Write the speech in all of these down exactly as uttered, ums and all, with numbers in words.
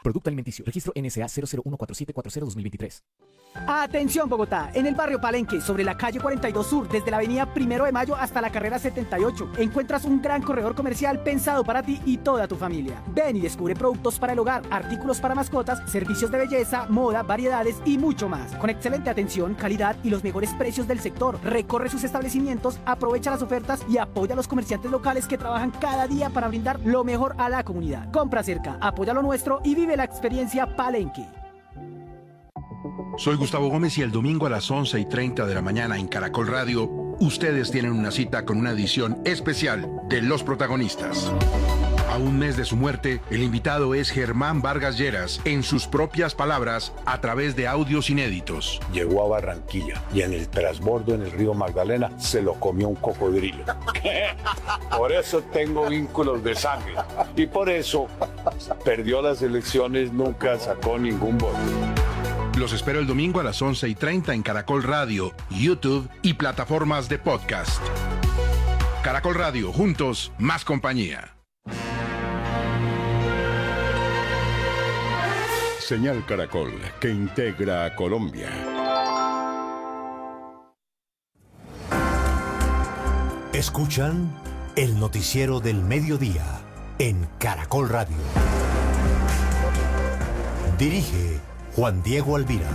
Producto alimenticio. Registro N S A cero cero uno cuatro siete cuatro cero dos mil veintitrés. Atención Bogotá, en el barrio Palenque, sobre la calle cuarenta y dos Sur, desde la avenida Primero de Mayo hasta la carrera setenta y ocho, encuentras un gran corredor comercial pensado para ti y toda tu familia. Ven y descubre productos para el hogar, artículos para mascotas, servicios de belleza, moda, variedades y mucho más. Con excelente atención, calidad y los mejores precios del sector. Recorre sus establecimientos, aprovecha las ofertas y apoya a los comerciantes locales que trabajan cada día para brindar lo mejor a la comunidad. Compra cerca, apoya lo nuestro y vive la experiencia Palenque. Soy Gustavo Gómez y el domingo a las once y treinta de la mañana en Caracol Radio, ustedes tienen una cita con una edición especial de Los Protagonistas. A un mes de su muerte, el invitado es Germán Vargas Lleras, en sus propias palabras, a través de audios inéditos. Llegó a Barranquilla y en el transbordo en el río Magdalena se lo comió un cocodrilo. Por eso tengo vínculos de sangre y por eso perdió las elecciones, nunca sacó ningún voto. Los espero el domingo a las once y treinta en Caracol Radio, YouTube y plataformas de podcast. Caracol Radio, juntos, más compañía. Señal Caracol, que integra a Colombia. Escuchan el noticiero del mediodía en Caracol Radio. Dirige Juan Diego Alvira.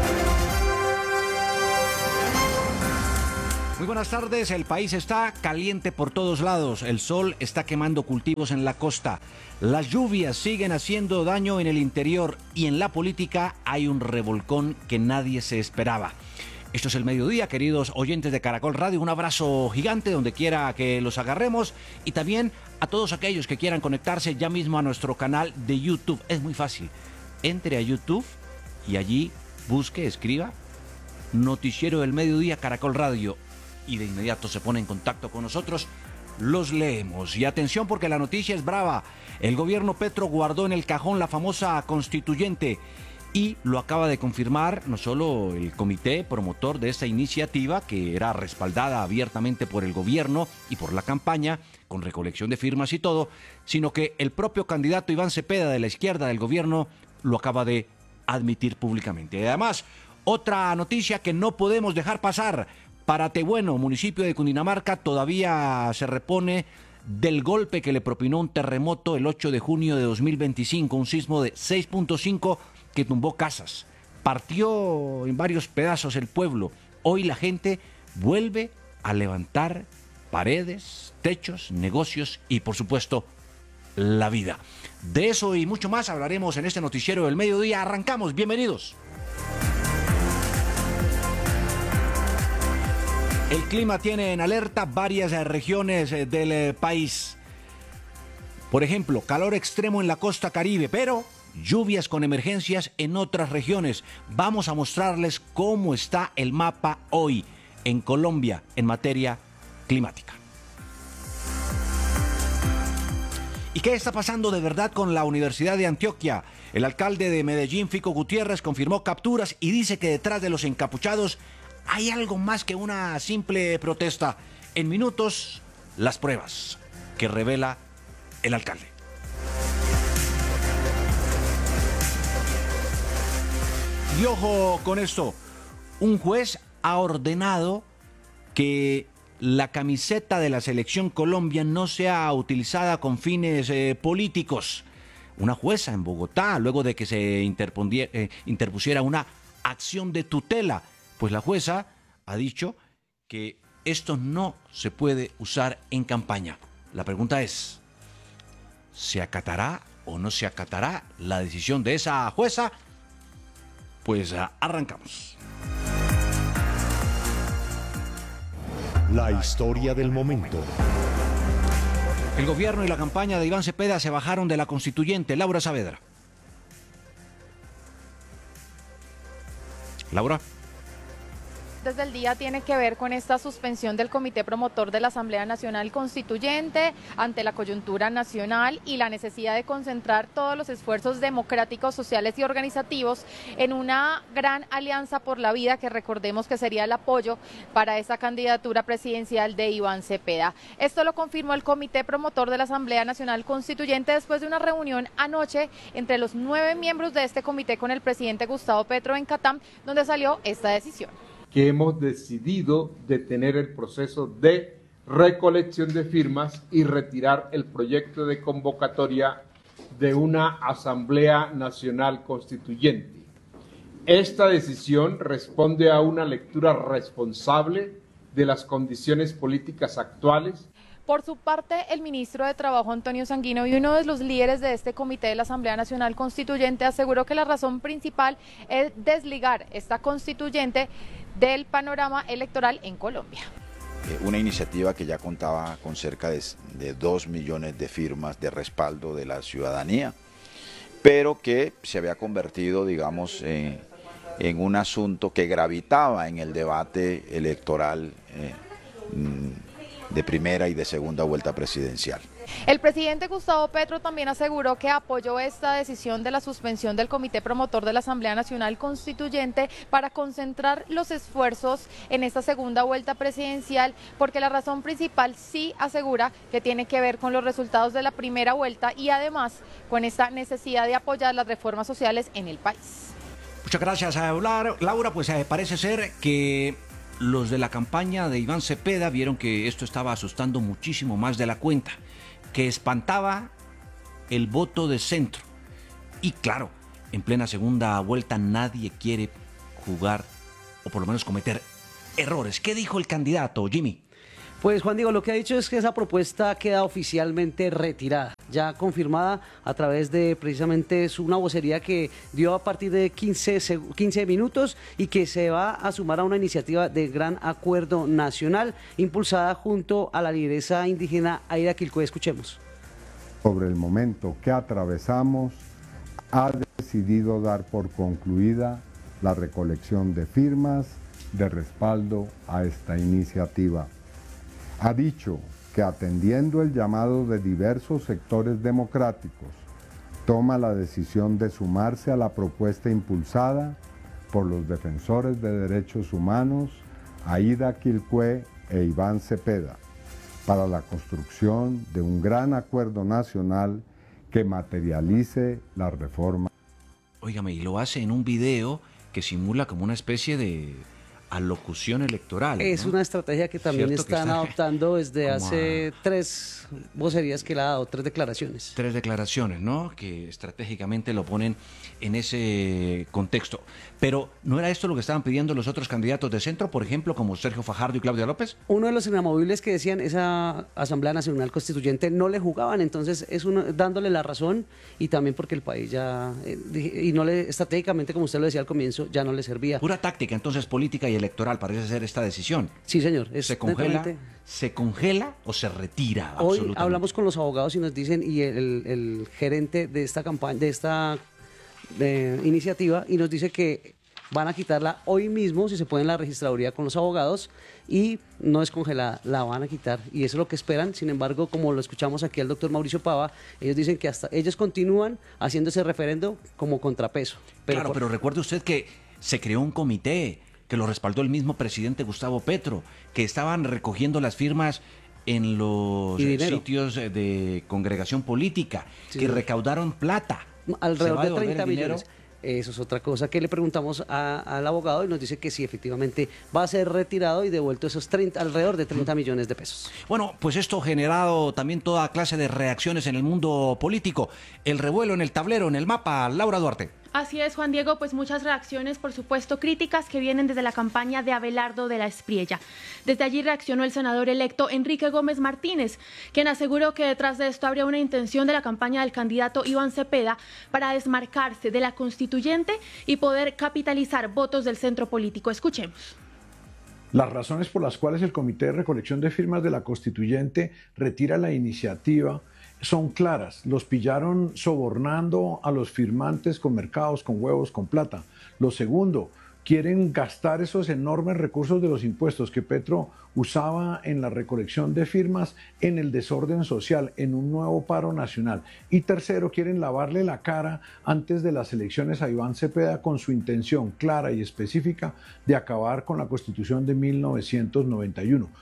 Muy buenas tardes, el país está caliente por todos lados, el sol está quemando cultivos en la costa, las lluvias siguen haciendo daño en el interior y en la política hay un revolcón que nadie se esperaba. Esto es el mediodía, queridos oyentes de Caracol Radio, un abrazo gigante donde quiera que los agarremos y también a todos aquellos que quieran conectarse ya mismo a nuestro canal de YouTube. Es muy fácil, entre a YouTube y allí busque, escriba Noticiero del Mediodía Caracol Radio y de inmediato se pone en contacto con nosotros, los leemos. Y atención porque la noticia es brava, el gobierno Petro guardó en el cajón la famosa constituyente y lo acaba de confirmar no solo el comité promotor de esta iniciativa, que era respaldada abiertamente por el gobierno y por la campaña, con recolección de firmas y todo, sino que el propio candidato Iván Cepeda de la izquierda del gobierno lo acaba de admitir públicamente. Y además, otra noticia que no podemos dejar pasar: Paratebueno, municipio de Cundinamarca, todavía se repone del golpe que le propinó un terremoto el ocho de junio de dos mil veinticinco, un sismo de seis punto cinco que tumbó casas, partió en varios pedazos el pueblo. Hoy la gente vuelve a levantar paredes, techos, negocios y, por supuesto, la vida. De eso y mucho más hablaremos en este noticiero del mediodía. Arrancamos, bienvenidos. El clima tiene en alerta varias regiones del país. Por ejemplo, calor extremo en la costa Caribe, pero lluvias con emergencias en otras regiones. Vamos a mostrarles cómo está el mapa hoy en Colombia en materia climática. ¿Y qué está pasando de verdad con la Universidad de Antioquia? El alcalde de Medellín, Fico Gutiérrez, confirmó capturas y dice que detrás de los encapuchados hay algo más que una simple protesta. En minutos, las pruebas que revela el alcalde. Y ojo con esto, un juez ha ordenado que la camiseta de la Selección Colombia no sea utilizada con fines eh, políticos. Una jueza en Bogotá, luego de que se eh, interpusiera una acción de tutela, pues la jueza ha dicho que esto no se puede usar en campaña. La pregunta es, ¿se acatará o no se acatará la decisión de esa jueza? Pues arrancamos. La historia del momento. El gobierno y la campaña de Iván Cepeda se bajaron de la constituyente. Laura Saavedra. Laura. desde el día tiene que ver con esta suspensión del Comité Promotor de la Asamblea Nacional Constituyente ante la coyuntura nacional y la necesidad de concentrar todos los esfuerzos democráticos, sociales y organizativos en una gran alianza por la vida, que recordemos que sería el apoyo para esa candidatura presidencial de Iván Cepeda. Esto lo confirmó el Comité Promotor de la Asamblea Nacional Constituyente después de una reunión anoche entre los nueve miembros de este comité con el presidente Gustavo Petro en Catam, donde salió esta decisión. Que hemos decidido detener el proceso de recolección de firmas y retirar el proyecto de convocatoria de una Asamblea Nacional Constituyente. Esta decisión responde a una lectura responsable de las condiciones políticas actuales. Por su parte, el ministro de Trabajo, Antonio Sanguino, y uno de los líderes de este comité de la Asamblea Nacional Constituyente, aseguró que la razón principal es desligar esta constituyente del panorama electoral en Colombia. Una iniciativa que ya contaba con cerca de, de dos millones de firmas de respaldo de la ciudadanía, pero que se había convertido, digamos, eh, en un asunto que gravitaba en el debate electoral eh, de primera y de segunda vuelta presidencial. El presidente Gustavo Petro también aseguró que apoyó esta decisión de la suspensión del Comité Promotor de la Asamblea Nacional Constituyente para concentrar los esfuerzos en esta segunda vuelta presidencial, porque la razón principal, sí asegura, que tiene que ver con los resultados de la primera vuelta y además con esta necesidad de apoyar las reformas sociales en el país. Muchas gracias a Laura. Pues eh, parece ser que los de la campaña de Iván Cepeda vieron que esto estaba asustando muchísimo más de la cuenta, que espantaba el voto de centro. Y claro, en plena segunda vuelta nadie quiere jugar o por lo menos cometer errores. ¿Qué dijo el candidato, Jimmy? Pues Juan Diego, lo que ha dicho es que esa propuesta queda oficialmente retirada, ya confirmada a través de precisamente una vocería que dio a partir de quince, quince minutos y que se va a sumar a una iniciativa de gran acuerdo nacional impulsada junto a la lideresa indígena Aida Quilcue. Escuchemos. Sobre el momento que atravesamos, ha decidido dar por concluida la recolección de firmas de respaldo a esta iniciativa. Ha dicho que atendiendo el llamado de diversos sectores democráticos, toma la decisión de sumarse a la propuesta impulsada por los defensores de derechos humanos, Aida Quilcue e Iván Cepeda, para la construcción de un gran acuerdo nacional que materialice la reforma. Óigame, y lo hace en un video que simula como una especie de alocución electoral, ¿no? Es una estrategia que también están que está adoptando desde hace a... tres vocerías que le ha dado, tres declaraciones. Tres declaraciones, ¿no? Que estratégicamente lo ponen en ese contexto. Pero, ¿no era esto lo que estaban pidiendo los otros candidatos de centro, por ejemplo, como Sergio Fajardo y Claudia López? Uno de los inamovibles que decían esa Asamblea Nacional Constituyente no le jugaban, entonces es uno dándole la razón y también porque el país ya, eh, y no le, estratégicamente, como usted lo decía al comienzo, ya no le servía. Pura táctica, entonces, política y electoral parece ser esta decisión. Sí, señor. Es ¿Se congela, netamente... ¿Se congela o se retira? Hoy hablamos con los abogados y nos dicen, y el, el gerente de esta campaña, de esta de iniciativa, y nos dice que van a quitarla hoy mismo, si se puede, en la registraduría con los abogados, y no es congelada, la van a quitar, y eso es lo que esperan. Sin embargo, como lo escuchamos aquí al doctor Mauricio Pava, ellos dicen que hasta ellos continúan haciendo ese referendo como contrapeso. Pero claro, por... pero recuerde usted que se creó un comité que lo respaldó el mismo presidente Gustavo Petro, que estaban recogiendo las firmas en los sitios de congregación política, sí, que recaudaron plata. Alrededor de treinta millones. Eso es otra cosa que le preguntamos a, al abogado y nos dice que sí, efectivamente va a ser retirado y devuelto esos treinta, alrededor de treinta millones de pesos. Bueno, pues esto ha generado también toda clase de reacciones en el mundo político. El revuelo en el tablero, en el mapa. Laura Duarte. Así es, Juan Diego, pues muchas reacciones, por supuesto, críticas que vienen desde la campaña de Abelardo de la Espriella. Desde allí reaccionó el senador electo Enrique Gómez Martínez, quien aseguró que detrás de esto habría una intención de la campaña del candidato Iván Cepeda para desmarcarse de la constituyente y poder capitalizar votos del centro político. Escuchemos. Las razones por las cuales el Comité de Recolección de Firmas de la Constituyente retira la iniciativa son claras. Los pillaron sobornando a los firmantes con mercados, con huevos, con plata. Lo segundo, quieren gastar esos enormes recursos de los impuestos que Petro usaba en la recolección de firmas en el desorden social, en un nuevo paro nacional. Y tercero, quieren lavarle la cara antes de las elecciones a Iván Cepeda con su intención clara y específica de acabar con la Constitución de mil novecientos noventa y uno.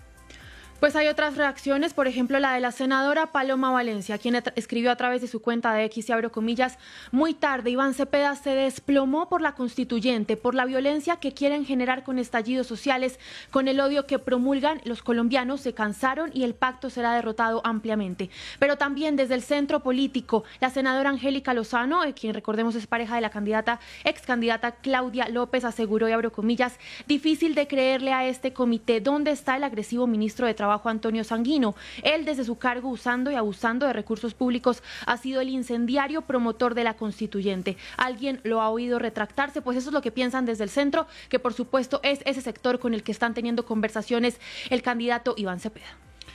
Pues hay otras reacciones, por ejemplo la de la senadora Paloma Valencia, quien escribió a través de su cuenta de X, y abro comillas: muy tarde, Iván Cepeda se desplomó por la constituyente, por la violencia que quieren generar con estallidos sociales, con el odio que promulgan. Los colombianos se cansaron y el pacto será derrotado ampliamente. Pero también desde el centro político, la senadora Angélica Lozano, quien recordemos es pareja de la candidata, ex candidata Claudia López, aseguró, y abro comillas: difícil de creerle a este comité. ¿Dónde está el agresivo ministro de Trabajo Antonio Sanguino? Él, desde su cargo, usando y abusando de recursos públicos, ha sido el incendiario promotor de la constituyente. ¿Alguien lo ha oído retractarse? Pues eso es lo que piensan desde el centro, que por supuesto es ese sector con el que están teniendo conversaciones el candidato Iván Cepeda.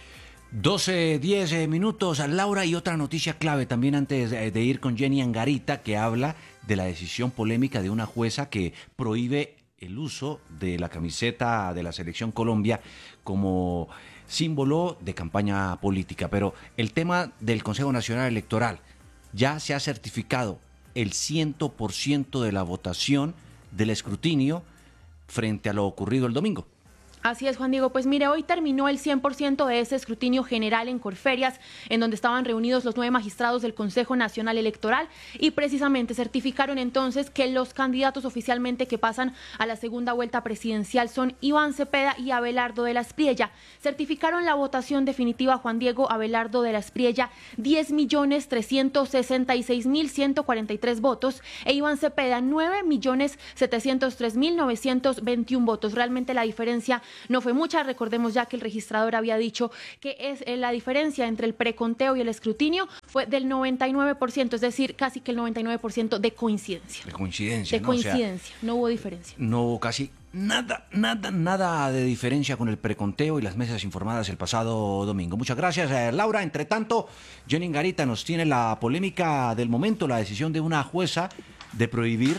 doce, diez minutos, Laura, y otra noticia clave también antes de ir con Jenny Angarita, que habla de la decisión polémica de una jueza que prohíbe el uso de la camiseta de la Selección Colombia como símbolo de campaña política. Pero el tema del Consejo Nacional Electoral, ya se ha certificado el cien por ciento de la votación del escrutinio frente a lo ocurrido el domingo. Así es, Juan Diego. Pues mire, hoy terminó el cien por ciento de ese escrutinio general en Corferias, en donde estaban reunidos los nueve magistrados del Consejo Nacional Electoral, y precisamente certificaron entonces que los candidatos oficialmente que pasan a la segunda vuelta presidencial son Iván Cepeda y Abelardo de la Espriella. Certificaron la votación definitiva, Juan Diego: Abelardo de la Espriella, diez millones trescientos sesenta y seis mil ciento cuarenta y tres votos, e Iván Cepeda, nueve millones setecientos tres mil novecientos veintiún votos. Realmente la diferencia no fue mucha. Recordemos ya que el registrador había dicho que es la diferencia entre el preconteo y el escrutinio fue del noventa y nueve por ciento, es decir, casi que el noventa y nueve por ciento de coincidencia. De coincidencia, De ¿no? coincidencia, O sea, no hubo diferencia. no hubo casi nada, nada, nada de diferencia con el preconteo y las mesas informadas el pasado domingo. Muchas gracias, eh, Laura. Entre tanto, Jenny Angarita nos tiene la polémica del momento, la decisión de una jueza de prohibir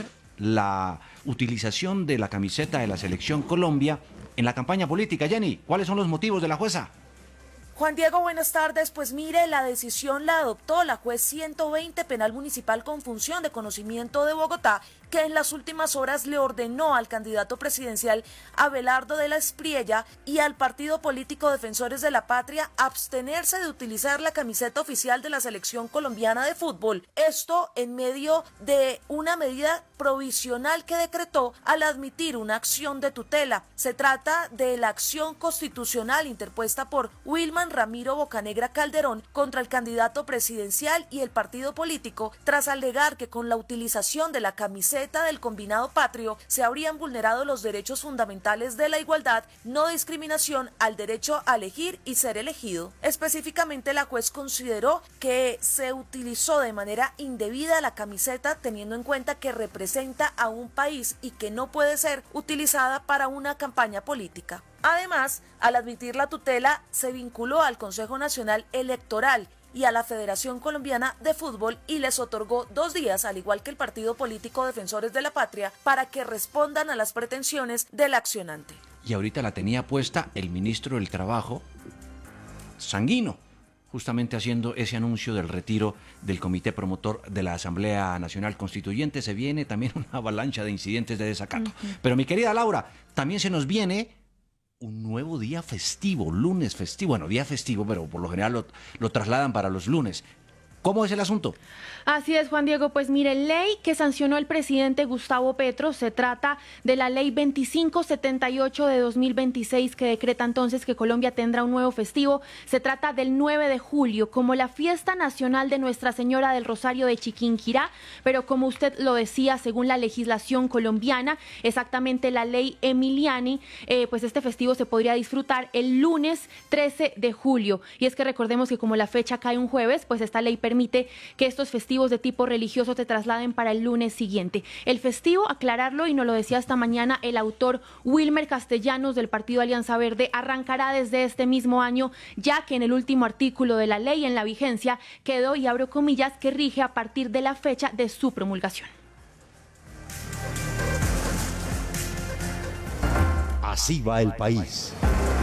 la utilización de la camiseta de la Selección Colombia en la campaña política. Jenny, ¿cuáles son los motivos de la jueza? Juan Diego, buenas tardes. Pues mire, la decisión la adoptó la juez ciento veinte Penal Municipal con función de conocimiento de Bogotá, que en las últimas horas le ordenó al candidato presidencial Abelardo de la Espriella y al partido político Defensores de la Patria abstenerse de utilizar la camiseta oficial de la Selección Colombiana de Fútbol. Esto en medio de una medida provisional que decretó al admitir una acción de tutela. Se trata de la acción constitucional interpuesta por Wilman Ramiro Bocanegra Calderón contra el candidato presidencial y el partido político, tras alegar que con la utilización de la camiseta del combinado patrio se habrían vulnerado los derechos fundamentales de la igualdad, no discriminación, al derecho a elegir y ser elegido. Específicamente, la juez consideró que se utilizó de manera indebida la camiseta, teniendo en cuenta que representa a un país y que no puede ser utilizada para una campaña política. Además, al admitir la tutela, se vinculó al Consejo Nacional Electoral y a la Federación Colombiana de Fútbol y les otorgó dos días, al igual que el partido político Defensores de la Patria, para que respondan a las pretensiones del accionante. Y ahorita la tenía puesta el ministro del Trabajo, Sanguino, justamente haciendo ese anuncio del retiro del comité promotor de la Asamblea Nacional Constituyente. Se viene también una avalancha de incidentes de desacato. Uh-huh. Pero mi querida Laura, también se nos viene un nuevo día festivo, lunes festivo, bueno, día festivo, pero por lo general lo, lo trasladan para los lunes. ¿Cómo es el asunto? Así es, Juan Diego. Pues mire, ley que sancionó el presidente Gustavo Petro. Se trata de la ley veinticinco setenta y ocho de dos mil veintiséis, que decreta entonces que Colombia tendrá un nuevo festivo. Se trata del nueve de julio, como la fiesta nacional de Nuestra Señora del Rosario de Chiquinquirá, pero como usted lo decía, según la legislación colombiana, exactamente la ley Emiliani, eh, pues este festivo se podría disfrutar el lunes trece de julio. Y es que recordemos que como la fecha cae un jueves, pues esta ley permite que estos festivos de tipo religioso te trasladen para el lunes siguiente. El festivo, aclararlo, y nos lo decía esta mañana el autor Wilmer Castellanos del Partido Alianza Verde, arrancará desde este mismo año, ya que en el último artículo de la ley en la vigencia quedó, y abro comillas, que rige a partir de la fecha de su promulgación. Así va el país.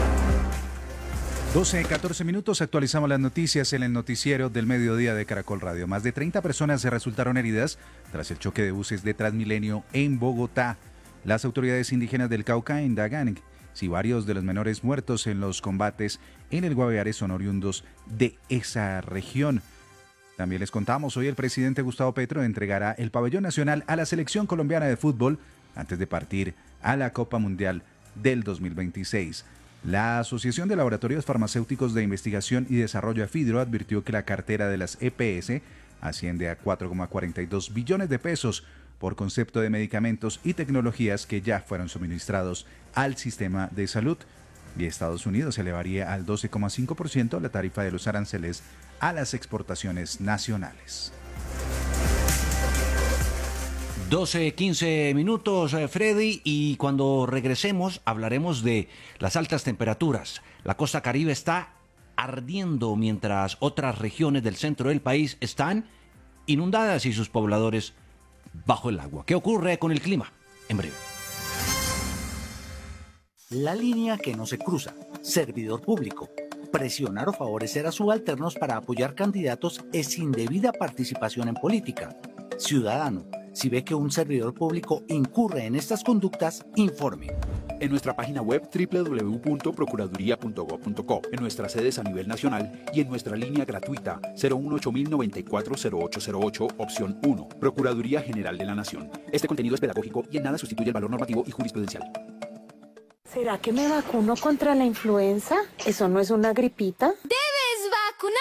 doce, catorce minutos, actualizamos las noticias en el noticiero del mediodía de Caracol Radio. Más de treinta personas se resultaron heridas tras el choque de buses de Transmilenio en Bogotá. Las autoridades indígenas del Cauca indagan si varios de los menores muertos en los combates en el Guaviare son oriundos de esa región. También les contamos, hoy el presidente Gustavo Petro entregará el pabellón nacional a la selección colombiana de fútbol antes de partir a la Copa Mundial del dos mil veintiséis. La Asociación de Laboratorios Farmacéuticos de Investigación y Desarrollo AFIDRO advirtió que la cartera de las E P S asciende a cuatro coma cuarenta y dos billones de pesos por concepto de medicamentos y tecnologías que ya fueron suministrados al sistema de salud. Y Estados Unidos elevaría al doce coma cinco por ciento la tarifa de los aranceles a las exportaciones nacionales. doce, quince minutos, Freddy, y cuando regresemos hablaremos de las altas temperaturas. La costa caribe está ardiendo mientras otras regiones del centro del país están inundadas y sus pobladores bajo el agua. ¿Qué ocurre con el clima? En breve. La línea que no se cruza. Servidor público. Presionar o favorecer a subalternos para apoyar candidatos es indebida participación en política. Ciudadano, si ve que un servidor público incurre en estas conductas, informe. En nuestra página web doble u doble u doble u punto procuraduría punto gob punto co, en nuestras sedes a nivel nacional y en nuestra línea gratuita cero uno ocho mil noventa y cuatro cero ocho cero ocho, opción uno, Procuraduría General de la Nación. Este contenido es pedagógico y en nada sustituye el valor normativo y jurisprudencial. ¿Será que me vacuno contra la influenza? ¿Eso no es una gripita? ¡De